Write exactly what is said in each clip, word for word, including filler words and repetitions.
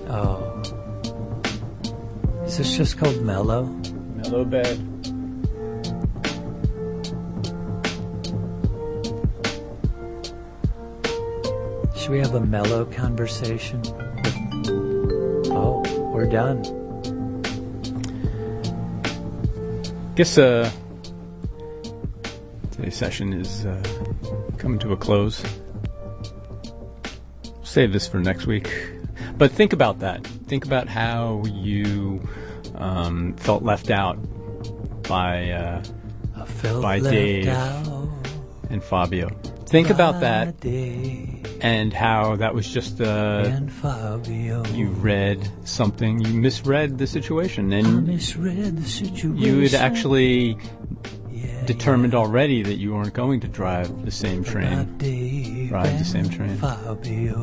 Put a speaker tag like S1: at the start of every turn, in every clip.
S1: Oh. Is this just called Mellow?
S2: Mellow Bed.
S1: Should we have a mellow conversation? Oh, we're done.
S2: Guess uh, today's session is uh, coming to a close. Save this for next week. But think about that. Think about how you um, felt left out by uh, by Dave and Fabio. Think about that and how that was just uh, you read something, you misread the situation, and
S1: I misread the situation.
S2: you had actually yeah, determined yeah. already that you weren't going to drive the same train. Drive the same train.
S1: Fabio.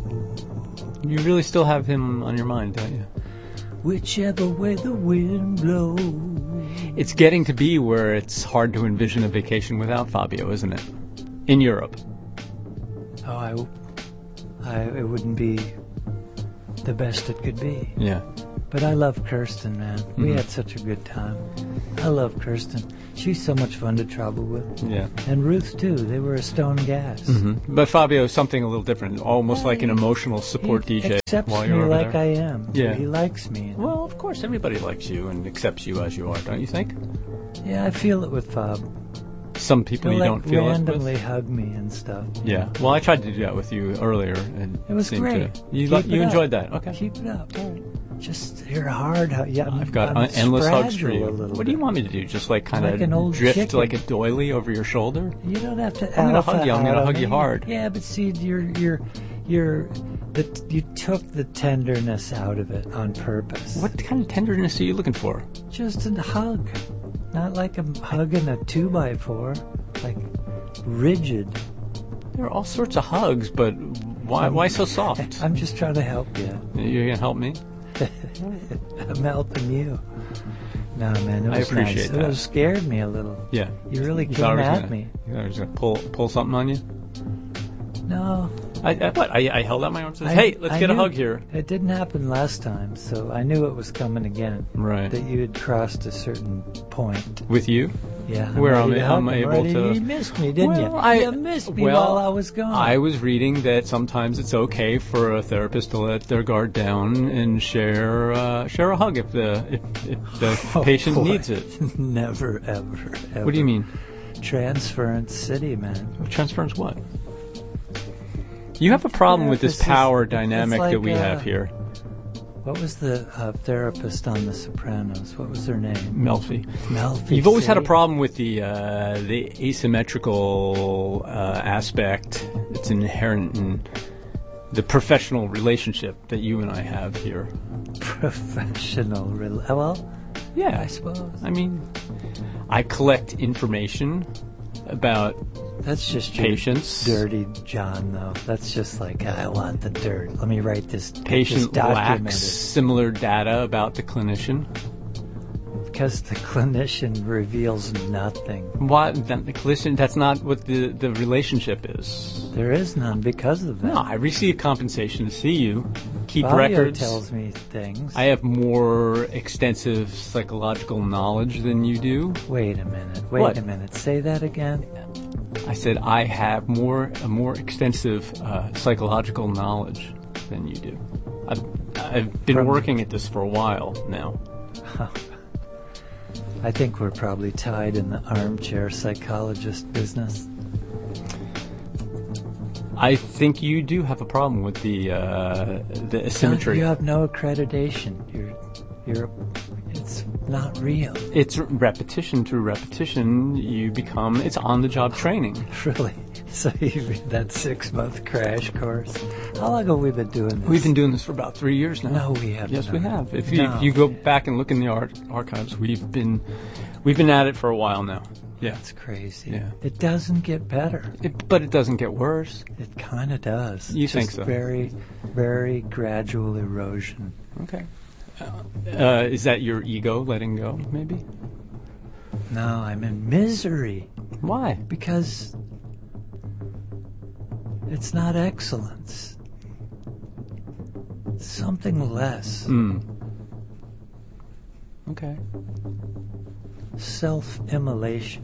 S2: You really still have him on your mind, don't you?
S1: Whichever way the wind blows.
S2: It's getting to be where it's hard to envision a vacation without Fabio, isn't it? In Europe.
S1: Oh, I, I, it wouldn't be the best it could be.
S2: Yeah.
S1: But I love Kirsten, man. Mm-hmm. We had such a good time. I love Kirsten. She's so much fun to travel with.
S2: Yeah.
S1: And Ruth, too. They were a stone gas.
S2: Mm-hmm. But Fabio is something a little different, almost
S1: yeah,
S2: like an emotional support
S1: he
S2: D J.
S1: Accepts
S2: while you're
S1: me
S2: over
S1: like
S2: there.
S1: I am.
S2: Yeah.
S1: He likes me.
S2: Well, of course, everybody likes you and accepts you as you are, don't you think?
S1: Yeah, I feel it with Fab.
S2: Some people
S1: He'll
S2: you
S1: like
S2: don't feel
S1: randomly
S2: it with.
S1: hug me and stuff.
S2: Yeah. Well, I tried to do that with you earlier, and
S1: it was
S2: seemed
S1: great.
S2: To, you
S1: Keep
S2: li- you
S1: it
S2: enjoyed
S1: up.
S2: that. Okay.
S1: Keep it up. Just you're hard. Yeah,
S2: I've got
S1: I'm
S2: un- endless hugs for you.
S1: What
S2: do you want me to do? Just like kind of
S1: like
S2: drift
S1: chicken.
S2: like a doily over your shoulder?
S1: You don't have to.
S2: I'm gonna hug you. I'm gonna hug
S1: me.
S2: you hard.
S1: Yeah, but see, you're you're you're the you took the tenderness out of it on purpose.
S2: What kind of tenderness are you looking for?
S1: Just a hug, not like I'm hugging a two by four, like rigid.
S2: There are all sorts of hugs, but why why so soft?
S1: I'm just trying to help you.
S2: You're gonna help me?
S1: I'm helping you. No, man, it was
S2: I appreciate
S1: nice.
S2: that.
S1: It was scared me a little.
S2: Yeah.
S1: You really
S2: you
S1: came
S2: at
S1: at
S2: gonna,
S1: me.
S2: You thought I was gonna pull pull something on you?
S1: No.
S2: I, I what? I, I held out my arms and said,
S1: I,
S2: "Hey, let's
S1: I
S2: get a
S1: knew,
S2: hug here."
S1: It didn't happen last time, so I knew it was coming again.
S2: Right.
S1: That you had crossed a certain point.
S2: With you?
S1: Yeah.
S2: Where am I
S1: I'm
S2: able to?
S1: You missed me, didn't
S2: well,
S1: you?
S2: I,
S1: you missed me
S2: well,
S1: while I was gone.
S2: I was reading that sometimes it's okay for a therapist to let their guard down and share uh, share a hug if the if, if the
S1: oh,
S2: patient
S1: boy.
S2: needs it.
S1: Never, ever, ever.
S2: What do you mean?
S1: Transference City, man.
S2: Transference what? You have a problem
S1: yeah,
S2: with this,
S1: this
S2: power
S1: is,
S2: dynamic
S1: like,
S2: that we
S1: uh,
S2: have here.
S1: What was the uh, therapist on The Sopranos? What was her name?
S2: Melfi.
S1: Melfi.
S2: You've always
S1: see?
S2: had a problem with the uh, the asymmetrical uh, aspect that's inherent in the professional relationship that you and I have here.
S1: Professional, re- well,
S2: yeah,
S1: I suppose.
S2: I mean, I collect information about
S1: that's just
S2: patients.
S1: Dirty John, though. That's just like I want the dirt. Let me write this.
S2: Patient
S1: this
S2: lacks similar data about the clinician
S1: because the clinician reveals nothing.
S2: What the clinician? That's not what the the relationship is.
S1: There is none because of that.
S2: No, I receive compensation to see you. Keep
S1: Fabio
S2: records.
S1: Tells me things.
S2: I have more extensive psychological knowledge than you do.
S1: Wait a minute. Wait
S2: what?
S1: a minute. Say that again.
S2: I said I have more a more extensive uh, psychological knowledge than you do. I've I've been
S1: From
S2: working at this for a while now.
S1: I think we're probably tied in the armchair psychologist business.
S2: I think you do have a problem with the uh, the asymmetry.
S1: You have no accreditation. You're, you're. It's not real.
S2: It's repetition through repetition. You become. It's on-the-job training.
S1: Really? So you read that six-month crash course? How long have we been doing this?
S2: We've been doing this for about three years now.
S1: No, we haven't.
S2: Yes, we have. If
S1: no.
S2: you, if you go back and look in the art, archives, we've been we've been at it for a while now. Yeah,
S1: that's crazy.
S2: Yeah,
S1: it doesn't get better.
S2: It, but it doesn't get worse.
S1: It kind of does.
S2: You
S1: Just
S2: think so?
S1: Very, very gradual erosion.
S2: Okay. Uh, is that your ego letting go? Maybe.
S1: No, I'm in misery.
S2: Why?
S1: Because it's not excellence. Something less.
S2: Mm. Okay.
S1: Self-immolation.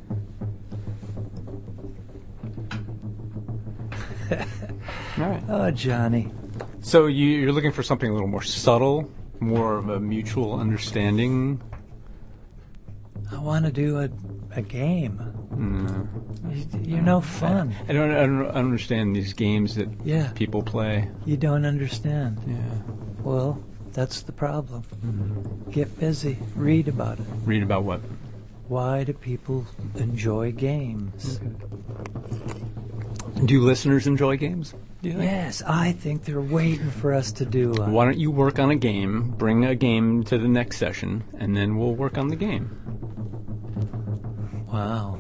S2: All right.
S1: Oh, Johnny.
S2: So you, you're looking for something a little more subtle, more of a mutual understanding?
S1: I want to do a, a game.
S2: No.
S1: You, you're no fun.
S2: I, I, don't, I don't understand these games that
S1: Yeah.
S2: people play.
S1: You don't understand.
S2: Yeah.
S1: Well, that's the problem.
S2: Mm-hmm.
S1: Get busy. Read about it.
S2: Read about what?
S1: Why do people enjoy games?
S2: Do listeners enjoy games? Do you think?
S1: Yes, I think they're waiting for us to do one.
S2: Why don't you work on a game, bring a game to the next session, and then we'll work on the game.
S1: Wow.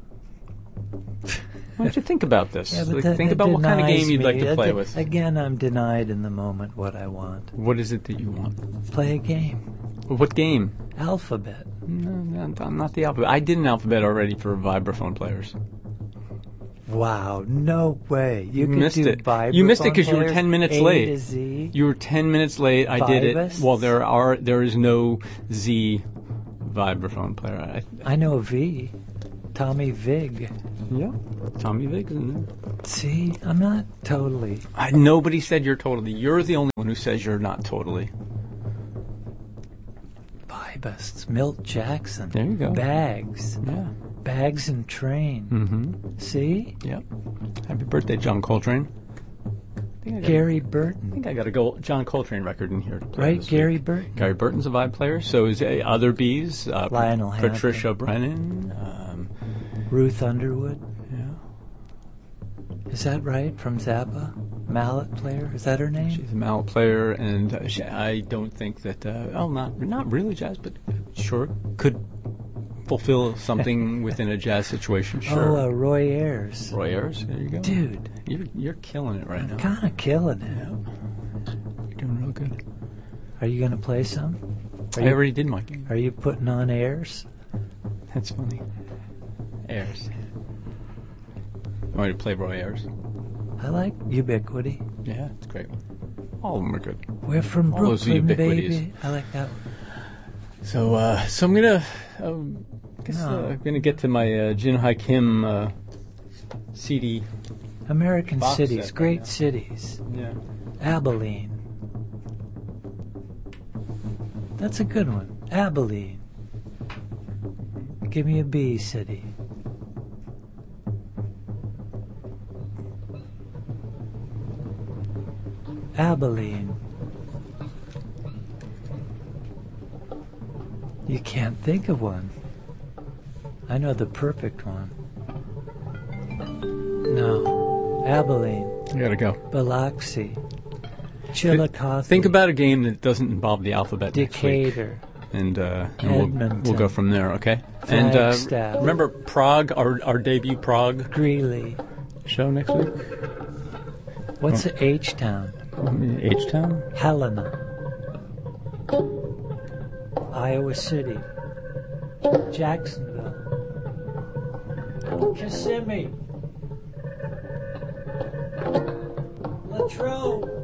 S2: Why don't you think about this?
S1: Yeah, but
S2: like,
S1: that,
S2: think
S1: that
S2: about what kind of
S1: denies
S2: game you'd
S1: me.
S2: like to
S1: That
S2: play
S1: de-
S2: with.
S1: Again, I'm denied in the moment what I want.
S2: What is it that you want?
S1: Play a game.
S2: What game?
S1: Alphabet.
S2: No, no, I'm not the alphabet. I did an alphabet already for vibraphone players.
S1: Wow, no way. You,
S2: You
S1: could
S2: missed
S1: do
S2: it. You missed it
S1: vibraphone
S2: 'cause you were
S1: players,
S2: ten minutes
S1: A
S2: late.
S1: to Z.
S2: You were ten minutes late. I did it.
S1: Vibists?
S2: Well, there are there is no Z vibraphone player. I,
S1: I know a V. Tommy Vig.
S2: yeah, Tommy Vig's in there.
S1: See, I'm not totally.
S2: I, nobody said you're totally. You're the only one who says you're not totally.
S1: Vibists. Milt Jackson.
S2: There you go.
S1: Bags.
S2: Yeah.
S1: Bags and Train.
S2: Mm-hmm.
S1: See?
S2: Yep. Happy birthday, John Coltrane. I think I got
S1: Gary
S2: I
S1: Burton.
S2: think I got a go- John Coltrane record in here to play.
S1: Right,
S2: this
S1: Gary
S2: week.
S1: Burton.
S2: Gary Burton's a vibe player. So is uh, other bees. Uh,
S1: Lionel Hampton.
S2: Patricia Brennan. Um,
S1: Ruth Underwood.
S2: yeah.
S1: Is that right? From Zappa? Mallet player? Is that her name?
S2: She's a mallet player, and uh, she, I don't think that. Uh, oh, not not really jazz, but sure could fulfill something within a jazz situation. Sure.
S1: Oh, uh, Roy Ayers.
S2: Roy Ayers, there you go.
S1: Dude.
S2: You're you're killing it right now.
S1: Kind of killing it.
S2: Yeah. You're doing real good.
S1: Are you going to play some? Are
S2: I
S1: you,
S2: already did my game.
S1: Are you putting on airs?
S2: That's funny. Ayers. You want me to play Roy Ayers?
S1: I like Ubiquity.
S2: Yeah, it's a great one. All of them are good.
S1: We're from
S2: All those
S1: Brooklyn,
S2: ubiquities.
S1: baby. I like that one.
S2: So, uh, so I'm gonna, um, I guess
S1: No.
S2: uh, I'm gonna get to my uh, Jin Hai Kim uh, C D.
S1: American
S2: Box
S1: cities,
S2: set,
S1: great
S2: yeah.
S1: cities.
S2: Yeah.
S1: Abilene. That's a good one. Abilene. Give me a B city. Abilene. You can't think of one. I know the perfect one. No. Abilene.
S2: I gotta go.
S1: Biloxi. Chillicothe.
S2: Think about a game that doesn't involve the alphabet next week.
S1: Decatur.
S2: And, uh, and we'll,
S1: Edmonton.
S2: we'll go from there, okay? And uh,
S1: Flagstaff.
S2: remember Prague, our, our debut Prague
S1: Greeley.
S2: show next week?
S1: What's the H town?
S2: H-Town?
S1: Helena. Iowa City. Jacksonville. Kissimmee. Latrobe.